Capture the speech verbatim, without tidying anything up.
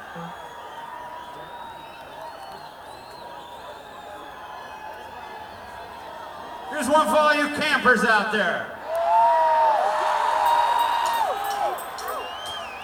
Here's one for all you campers out there.